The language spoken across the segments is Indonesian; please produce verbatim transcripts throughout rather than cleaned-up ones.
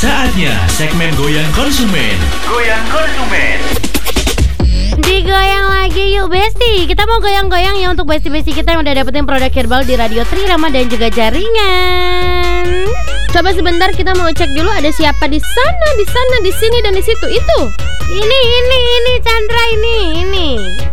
Saatnya segmen Goyang Konsumen. Goyang Konsumen. Digoyang lagi yuk Besti. Kita mau goyang-goyang ya untuk Besti-Besti kita yang udah dapetin produk herbal di Radio Trirama dan juga jaringan. Coba sebentar kita mau cek dulu ada siapa di sana, di sana, di sini dan di situ. Itu. Ini, ini, ini Chandra ini, ini.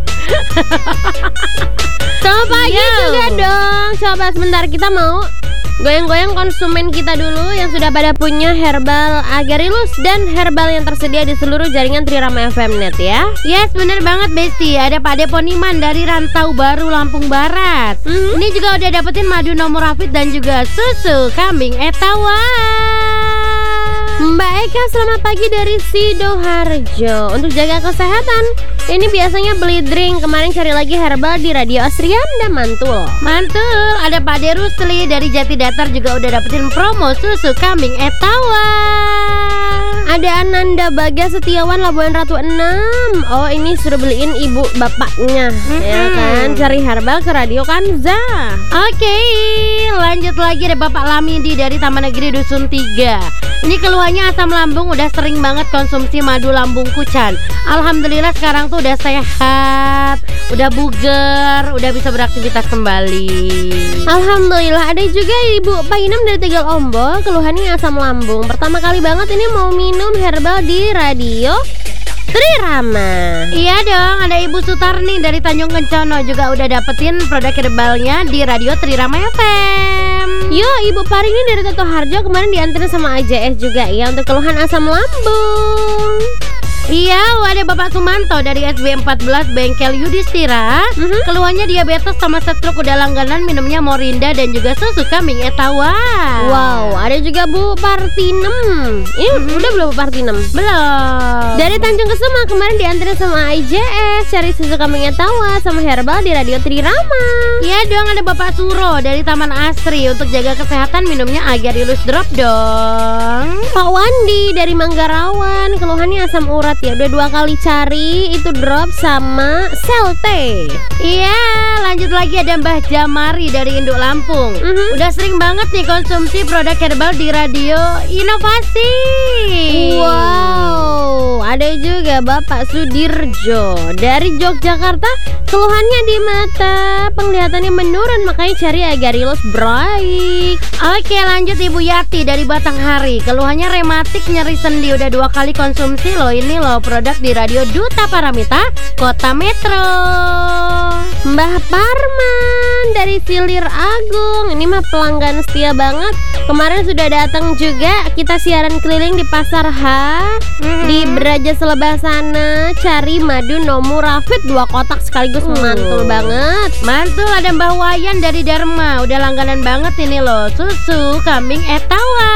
Selamat pagi Yo. juga dong. Coba sebentar kita mau goyang-goyang konsumen kita dulu yang sudah pada punya herbal Agarilus dan herbal yang tersedia di seluruh jaringan Trirama F M Net ya. Yes, bener banget Besti. Ada Pak Deponiman dari Rantau Baru, Lampung Barat. Mm-hmm. Ini juga udah dapetin madu nomorafit dan juga susu kambing etawa. Mbak Eka selamat pagi dari Sidoarjo. Untuk jaga kesehatan, ini biasanya beli drink. Kemarin cari lagi herbal di Radio Asrianda Mantul. Mantul. Ada Pak Derusli dari Jati Datar juga udah dapetin promo susu kambing etawa. Ada Ananda Baga Setiawan Labuan Ratu enam. Oh ini suruh beliin ibu bapaknya, Mm-hmm. ya kan. Cari herbal ke Radio Kanza. Oke, lanjut lagi ada Bapak Lamidi dari Taman Negeri Dusun tiga. Ini keluhannya asam lambung, udah sering banget konsumsi madu lambung kucan. Alhamdulillah sekarang tuh udah sehat, udah buger, udah bisa beraktivitas kembali. Alhamdulillah. Ada juga ibu Painam dari Tegal Ombol, keluhannya asam lambung. Pertama kali banget ini mau minum herbal di Radio Trirama. Iya dong, ada Ibu Sutarni dari Tanjung Kencono juga udah dapetin produk herbalnya di Radio Trirama F M. Yo, Ibu Parini dari Toto Harjo kemarin dianterin sama A J S juga ya untuk keluhan asam lambung. Iya, ada Bapak Sumanto dari S B empat belas Bengkel Yudhistira. Mhm. Keluhannya diabetes sama stroke, udah langganan minumnya Morinda dan juga susu kambing etawa. Wow, ada juga Bu Partinem. Ini udah belum Bu Partinem? Belum. Dari Tanjung Kesema kemarin dianterin sama I J S cari susu kambing etawa sama herbal di Radio Trirama. Iya dong, ada Bapak Suro dari Taman Asri. Untuk jaga kesehatan minumnya Agarilus Drop dong. Pak Wandi dari Manggarawan keluhannya asam urat ya, udah dua kali cari itu drop sama Selte. Iya, lanjut lagi ada Mbah Jamari dari Induk Lampung. Mhm. Udah sering banget nih konsumsi produk herbal di Radio Inovasi. Wow, ada juga Bapak Sudirjo dari Yogyakarta, keluhannya di mata, penglihatannya menurun, makanya cari Agarilus Bright. Oke, lanjut Ibu Yati dari Batanghari. Keluhannya rematik, nyeri sendi, udah dua kali konsumsi loh. Ini loh produk di Radio Duta Paramita Kota Metro. Mbah Parman dari Silir Agung, ini mah pelanggan setia banget. Kemarin sudah datang juga, kita siaran keliling di Pasar H, Mm-hmm. di Braja Selebah sana, cari madu nomorafit dua kotak sekaligus Uh. mantul banget. Mantul, ada Mbah Wayan dari Dharma. Udah langganan banget ini loh, susu kambing etawa.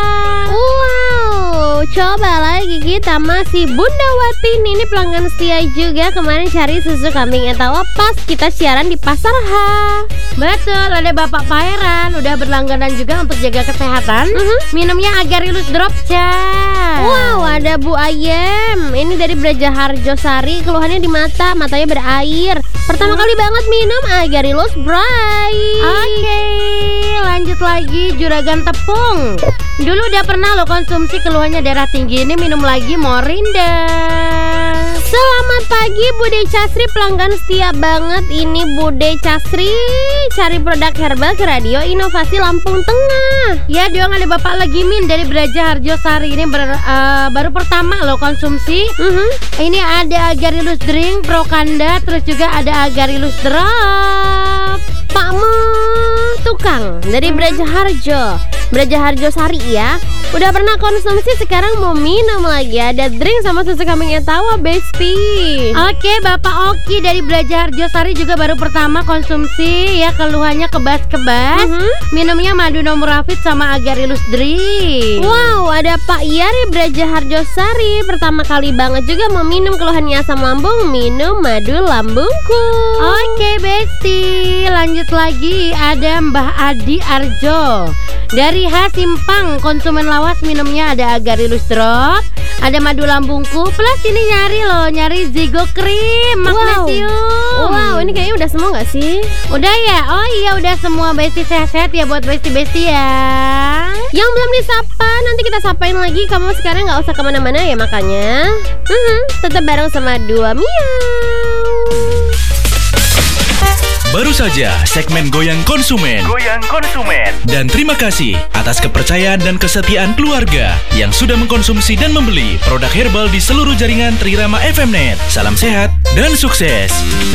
Wow, coba lagi kita masih Bunda Wati, ini pelanggan setia juga. Kemarin cari susu kambing etawa pas kita siaran di Pasar H. Betul, ada Bapak Pairan. Udah berlangganan juga untuk jaga kesehatan. Mhm. Minumnya Agarilus Drop Chan. Wow, ada Bu Ayem. Ini dari Braja Harjo Sari, keluhannya di mata, matanya berair. Pertama kali banget minum Agarilus Bright. Oke, lanjut lagi Juragan Tepung. Dulu udah pernah lo konsumsi keluhannya darah tinggi, ini minum lagi Morinda. Selamat pagi Bude Casri, pelanggan setia banget. Ini Bude Casri, cari produk herbal ke Radio Inovasi Lampung Tengah. Ya dong, ada Bapak Legimin dari Braja Harjo Sari. Ini ber- eh, baru pertama lo konsumsi. Mhm. Ini ada Agarilus Drink Prokanda, terus juga ada Agarilus Drop. Pak Mo tukang dari Braja Harjo, Braja Harjo Sari ya. Udah pernah konsumsi, sekarang mau minum lagi. Ada drink sama susu kambing etawa, Besti. Oke, Bapak Oki dari Braja Harjo Sari juga baru pertama konsumsi ya, keluhannya kebas-kebas. Mhm. Minumnya madu nomorafit sama Agarilus Drink. Wow, ada Pak Yari Braja Harjo Sari, pertama kali banget juga mau minum keluhannya asam lambung, minum madu lambungku. Oke Besti, lanjut lagi ada Mbah Adi Arjo. Dari Hasimpang, konsumen lawas minumnya ada Agarilus Drop, ada madu lambungku, plus ini nyari loh, nyari Zigo Cream Magnesium. Wow, wow ini kayaknya udah semua gak sih? Udah ya? Oh iya udah semua. Besti sehat-sehat ya buat besti-besti ya. Yang belum disapa, nanti kita sapain lagi. Kamu sekarang gak usah kemana-mana ya makanya uh-huh, tetap bareng sama Dua Miau. Baru saja segmen Goyang Konsumen. Goyang Konsumen. Dan terima kasih atas kepercayaan dan kesetiaan keluarga yang sudah mengkonsumsi dan membeli produk herbal di seluruh jaringan Trirama F M Net. Salam sehat dan sukses.